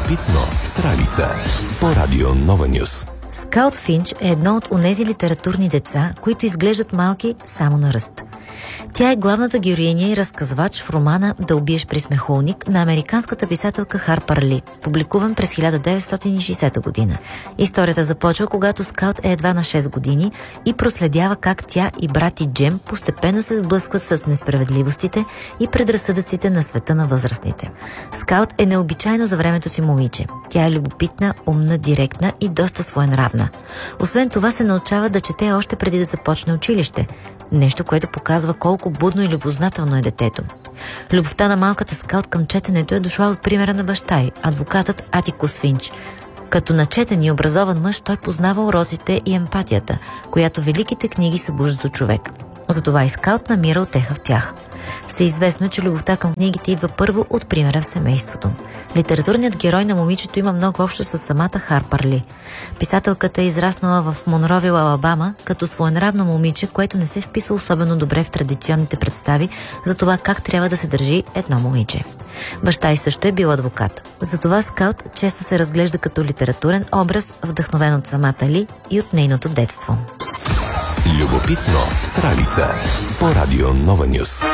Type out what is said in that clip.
Любопитно с Ралица по Радио Нова Нюс. Скаут Финч е едно от онези литературни деца, които изглеждат малки само на ръст. Тя е главната героиня и разказвач в романа «Да убиеш при смехулник» на американската писателка Харпър Ли, публикуван през 1960 година. Историята започва, когато Скаут е едва на 6 години и проследява как тя и брат и Джем постепенно се сблъскват с несправедливостите и предразсъдъците на света на възрастните. Скаут е необичайно за времето си момиче. Тя е любопитна, умна, директна и доста своенравна. Освен това се научава да чете още преди да започне училище. Нещо, което показва колко будно и любознателно е детето. Любовта на малката Скаут към четенето е дошла от примера на баща й, адвокатът Атикус Финч. Като начетен и образован мъж, той познава урозите и емпатията, която великите книги събуждат от човек. Затова и Скаут намира утеха в тях. Всеизвестно е, че любовта към книгите идва първо от примера в семейството. Литературният герой на момичето има много общо с самата Харпър Ли. Писателката е израснала в Монровил, Алабама, като своенравно момиче, което не се вписва особено добре в традиционните представи за това как трябва да се държи едно момиче. Баща й също е бил адвокат. Затова Скаут често се разглежда като литературен образ, вдъхновен от самата Ли и от нейното детство. Любопитно с Ралица по Радио Нова Нюс.